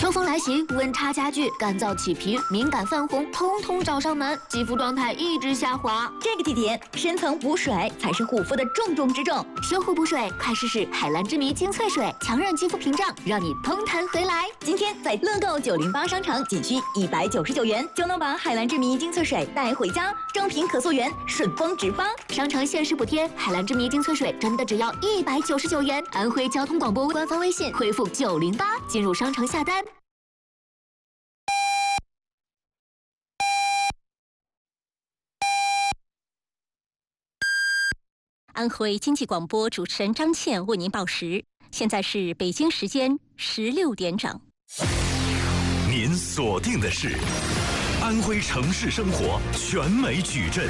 秋风来袭，温差加剧，干燥起皮、敏感泛红，通通找上门，肌肤状态一直下滑。 这个季节，深层补水才是护肤的重中之重。 修护补水，快试试海蓝之谜精粹水，强韧肌肤屏障，让你嘭弹回来。 今天在乐购908商城，仅需199元就能把海蓝之谜精粹水带回家，正品可溯源，顺丰直发。 商城限时补贴，海蓝之谜精粹水真的只要199元。安徽交通广播官方微信回复908进入商城下单。 安徽经济广播主持人张倩为您报时，现在是北京时间16点整。 您锁定的是安徽城市生活全美矩阵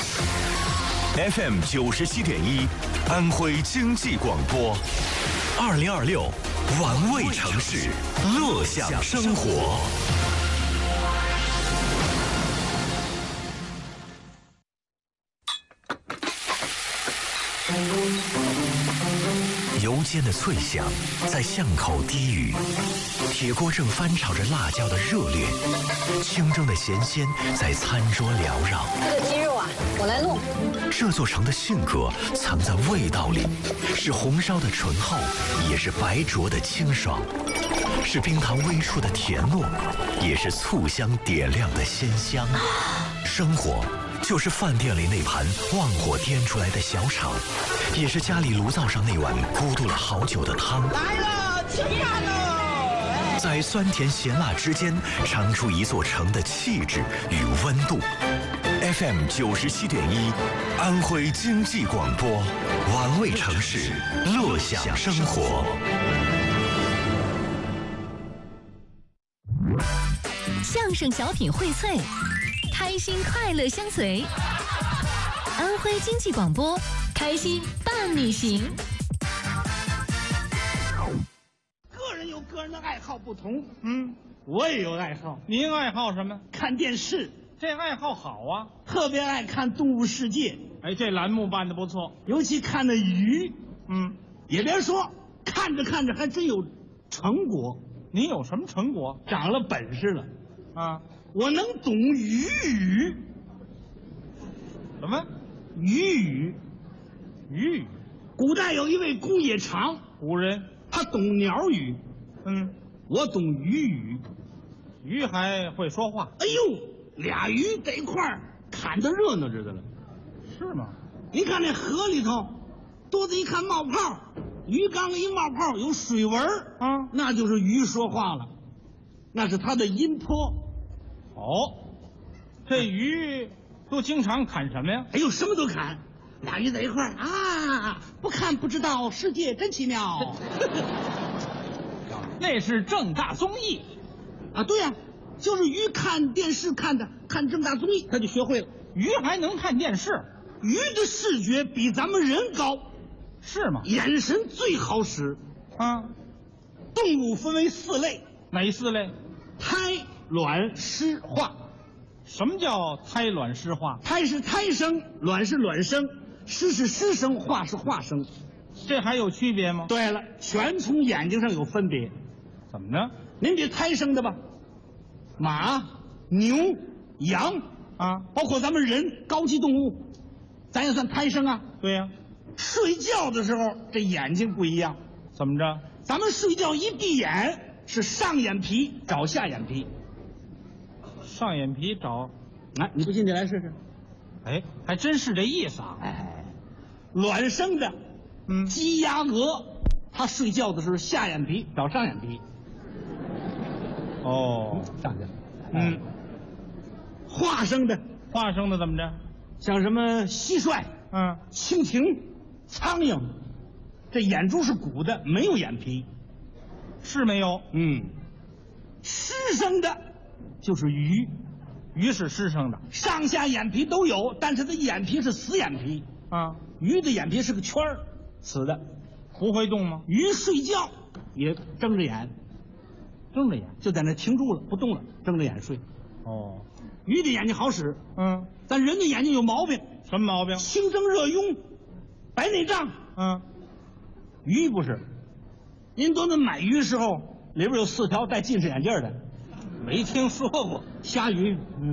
FM 97.1，安徽经济广播，2026玩味城市，乐享生活。油煎的脆响在巷口低语，铁锅正翻炒着辣椒的热烈，清蒸的咸鲜在餐桌缭绕。 这个鸡肉啊，我来弄。 这座城的性格藏在味道里，是红烧的醇厚，也是白灼的清爽，是冰糖微出的甜糯，也是醋香点亮的鲜香。生活就是饭店里那盘旺火颠出来的小炒，也是家里炉灶上那碗咕嘟了好久的汤。 来了，吃饭喽！ 在酸甜咸辣之间，尝出一座城的气质与温度。FM 97.1，安徽经济广播，玩味城市，乐享生活。 相声小品荟萃，开心快乐相随。安徽经济广播，开心伴你行。 个人有个人的爱好不同，我也有爱好。 您爱好什么？ 看电视， 这爱好好啊， 特别爱看《动物世界》。 哎，这栏目办得不错， 尤其看那鱼，也别说，看着看着还真有成果。 您有什么成果？ 长了本事了啊！ 我能懂鱼语。 什么？ 鱼语。 鱼语。 古代有一位公冶长， 古人， 他懂鸟语。我懂鱼语。 鱼还会说话。 哎呦，俩鱼在一块儿砍得热闹着的了。 是吗？ 您看那河里头，多子一看冒泡，鱼缸一冒泡有水纹啊， 那就是鱼说话了，那是它的音波。 哦，这鱼都经常砍什么呀？ 哎呦，什么都砍。俩鱼在一块儿啊，不看不知道，世界真奇妙。 那是正大综艺啊，对呀，就是鱼看电视看正大综艺，他就学会了。 鱼还能看电视？ 鱼的视觉比咱们人高， 是吗？ 眼神最好使啊。 动物分为4类， 哪4类？ 胎、卵、湿、化。 什么叫胎卵湿化？ 胎是胎生，卵是卵生，湿是湿生，化是化生。 这还有区别吗？ 对了，全从眼睛上有分别。 怎么呢？ 您比胎生的吧，马、牛、羊啊， 包括咱们人高级动物，咱也算胎生啊。 对呀。 睡觉的时候这眼睛不一样。 怎么着？ 咱们睡觉一闭眼是上眼皮找下眼皮。 上眼皮找， 你不信你来试试。 哎，还真是这意思啊。 卵生的，鸡鸭鹅，它睡觉的时候下眼皮找上眼皮。 哦， 上去了。化生的怎么着？ 像什么蟋蟀，蜻蜓、苍蝇，这眼珠是鼓的，没有眼皮。 是没有。 湿生的就是鱼， 鱼是湿生的， 上下眼皮都有，但是它眼皮是死眼皮啊。 鱼的眼皮是个圈儿，死的， 不会动吗？ 鱼睡觉也睁着眼，就在那停住了，不动了，睁着眼睡。 哦， 鱼的眼睛好使，但人的眼睛有毛病。 什么毛病？ 清蒸热痈，白内障。鱼不是。您多那买鱼时候， 里边有4条戴近视眼镜的。 没听说过。 虾鱼，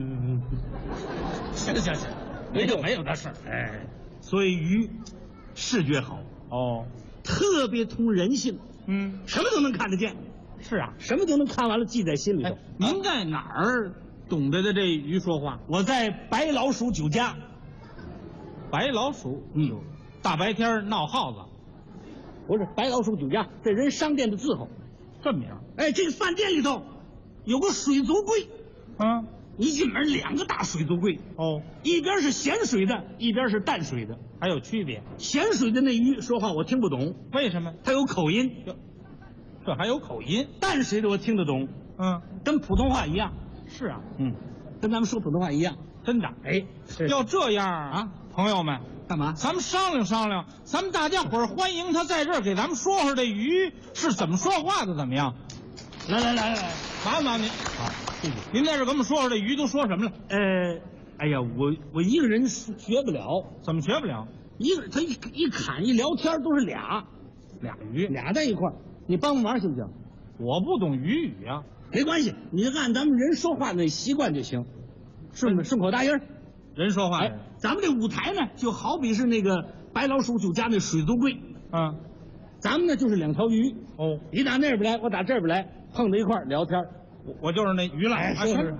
行，没有的事。 哎，所以鱼视觉好， 哦， 特别通人性，什么都能看得见， 是啊。 什么都能看完了记在心里头。 您在哪儿懂得的这鱼说话？ 我在白老鼠酒家， 白老鼠，大白天闹耗子， 不是白老鼠酒家，这人商店的字号， 这名。 哎，这个饭店里头有个水族柜，一进门2个大水族柜， 哦， 一边是咸水的，一边是淡水的。 还有区别？ 咸水的那鱼说话我听不懂， 为什么？ 它有口音。 这还有口音？ 淡水的我听得懂，跟普通话一样。 是啊， 跟咱们说普通话一样。 真的。 哎， 要这样啊，朋友们， 干嘛？ 咱们商量商量，咱们大家伙儿欢迎他在这儿给咱们说说这鱼是怎么说话的，怎么样？ 来， 麻烦您。 好，谢谢。 您在这儿给我们说说这鱼都说什么了？ 哎呀，我一个人学不了， 怎么学不了？ 他一侃一聊天都是俩鱼俩在一块儿，你帮忙行不行？ 我不懂鱼语啊。 没关系，你就按咱们人说话那习惯就行，顺口答音儿。 人说话。 咱们这舞台呢，就好比是那个白老鼠酒家那水族柜，咱们呢就是2条鱼。哦，你打那边来，我打这边来，碰到一块儿聊天。 我就是那鱼了。 是。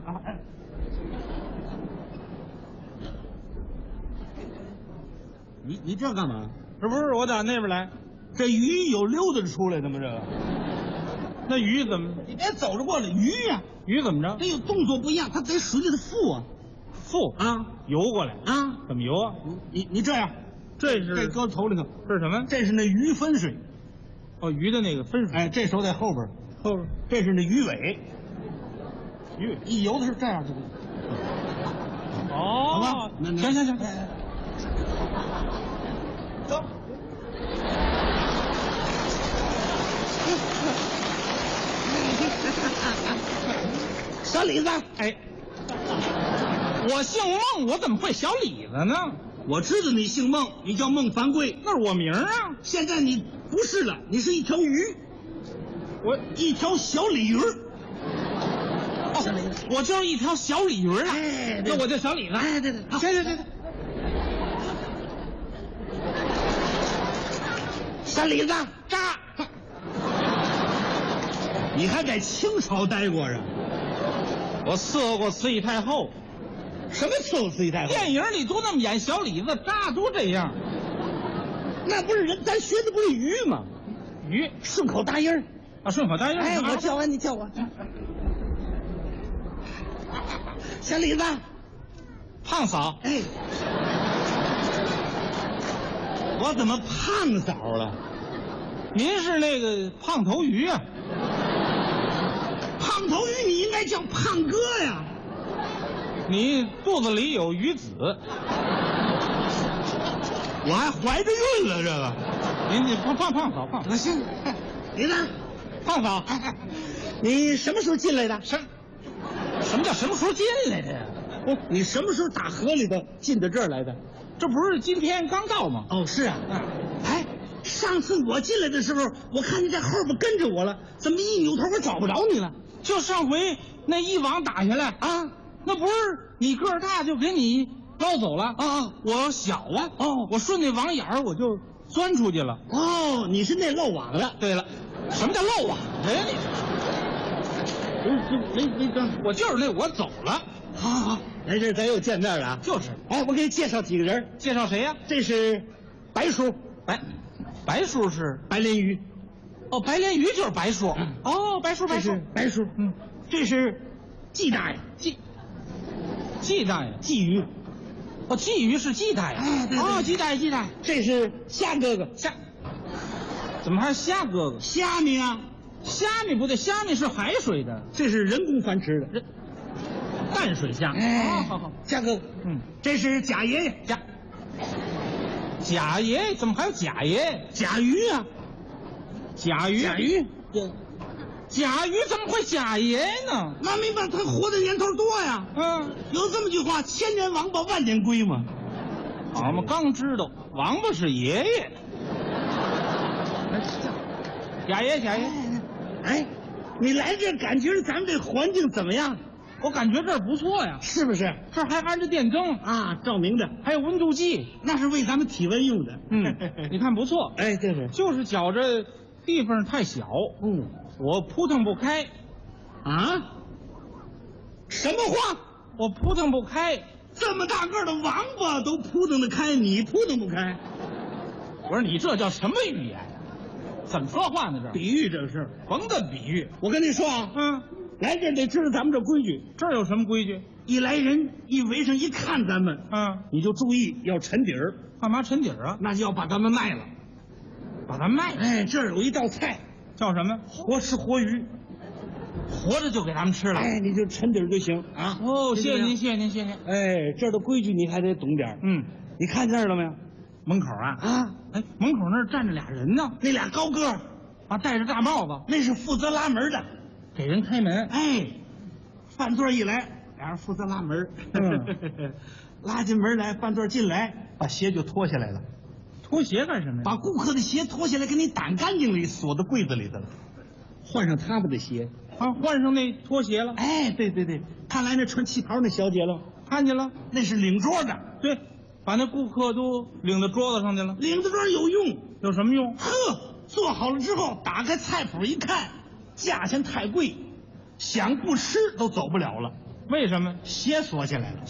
你这干嘛？ 这不是我打那边来， 这鱼有溜达着出来的吗？这个， 那鱼怎么？ 你别走着过来，鱼呀， 鱼怎么着？ 这有动作不一样，它在水里头浮啊， 浮啊，游过来啊？ 怎么游啊？ 你这样，这搁头里头， 这是什么？ 这是那鱼分水。 哦，鱼的那个分水。 哎，这手在后边，这是那鱼尾。鱼一游的是这样的。 哦， 好吧， 行。走。 小李子， 哎，我姓孟，我怎么会小李子呢？ 我知道你姓孟，你叫孟凡贵， 那是我名啊。 现在你不是了，你是一条鱼，我一条小鲤鱼。 我就是一条小鲤鱼啊。 哎， 那我叫小李子。 哎，对，行。小李子， 扎。 你还在清朝待过啊？ 我伺候过慈禧太后。 什么伺候慈禧太后？ 电影里都那么演，小李子扎都这样。 那不是人，咱学的不是鱼吗？ 鱼顺口答音儿啊，顺口答音。 哎，我叫完你叫我。小李子， 胖嫂。 哎，我怎么胖嫂了？ 您是那个胖头鱼啊。 胖头鱼你应该叫胖哥呀。 你肚子里有鱼子。 我还怀着孕了，这个。 您胖嫂。 那行，李子， 胖嫂， 你什么时候进来的？ 什么叫什么时候进来的呀？ 你什么时候打河里头进到这儿来的？ 这不是今天刚到吗？ 哦，是啊。哎，上次我进来的时候，我看你在后边跟着我了，怎么一扭头我找不着你了？ 就上回那一网打下来啊，那不是你个儿大就给你捞走了啊？我小啊，我顺那网眼儿我就钻出去了。 哦，你是那漏网了。 对了，什么叫漏网？哎，没钻，我就是那我走了。 好，来这咱又见面了啊。 就是， 哎，我给你介绍几个人。 介绍谁呀？ 这是白叔， 白叔是白鲢鱼。 哦，白鲢鱼就是白叔。哦，白叔。 这是白叔。这是季大爷。 季大爷。 鲫鱼。 哦，鲫鱼是季大爷。 哎，对。 哦，季大爷。 这是虾哥哥。 怎么还是虾哥哥？ 虾米啊？ 虾米不对，虾米是海水的， 这是人工繁殖的淡水虾。 哎， 好， 虾哥哥。这是贾爷爷。 贾爷爷怎么还有贾爷爷？ 甲鱼啊。 甲鱼。甲鱼怎么会贾爷呢？ 那没办法，他活的年头多呀。有这么句话，千年王八万年龟嘛。 我们刚知道，王八是爷爷。贾爷。 哎， 你来这感觉咱们这环境怎么样？ 我感觉这儿不错呀， 是不是？ 这儿还安着电灯啊，照明的， 还有温度计， 那是为咱们体温用的。 你看不错。 哎，对对， 就是觉着地方太小，我扑腾不开。 啊？什么话？ 我扑腾不开。 这么大个的王八都扑腾得开，你扑腾不开？ 我说你这叫什么语言呀？怎么说话呢？这比喻这事， 甭的比喻。 我跟你说啊，来这得知道咱们这规矩。 这儿有什么规矩？ 一来人一围上一看咱们，你就注意要沉底儿。 干嘛沉底儿啊？ 那就要把咱们卖了， 把咱卖了。 哎，这儿有一道菜叫什么？ 活吃活鱼， 活着就给咱们吃了。 哎，你就沉底儿就行啊。 哦，谢谢您，谢谢您，谢谢您。 哎，这儿的规矩你还得懂点。你看见了没有？ 门口啊，哎，门口那儿站着俩人呢， 那俩高个儿啊，戴着大帽子， 那是负责拉门的， 给人开门。 哎，饭桌一来，俩人负责拉门，拉进门来，饭桌进来，把鞋就脱下来了。 脱鞋干什么呀？ 把顾客的鞋脱下来，给你掸干净了，锁在柜子里头了，换上他们的鞋。 啊，换上那拖鞋了。 哎，对对对，看来那穿旗袍那小姐了， 看见了， 那是领桌的。 对，把那顾客都领到桌子上去了。 领到桌有用， 有什么用？ 呵，做好了之后，打开菜谱一看，价钱太贵，想不吃都走不了了。 为什么？ 鞋锁起来了。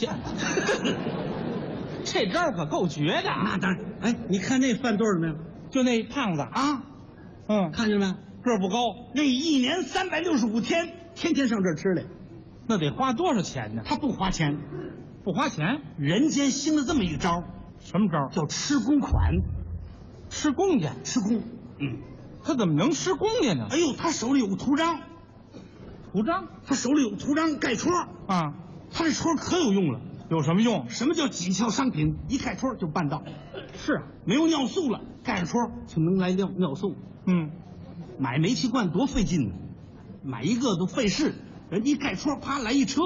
这招可够绝的。 那当然。哎，你看那饭桌了没有？ 就那胖子啊，看见没？ 个儿不高， 那一年365天，天天上这儿吃来， 那得花多少钱呢？ 他不花钱， 不花钱。 人间兴了这么一招， 什么招？ 叫吃公款。 吃公家， 吃公。 他怎么能吃公家呢？ 哎呦，他手里有个图章。 图章？ 他手里有图章盖戳啊， 他这戳可有用了。 有什么用？ 什么叫紧俏商品？一盖戳就办到。 是啊， 没有尿素了，盖上戳就能来尿素。买煤气罐多费劲呢，买一个都费事。人家一盖戳，啪来一车。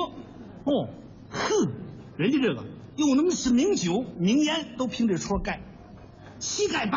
人家这个又能是名酒名烟，都凭这戳盖，七盖八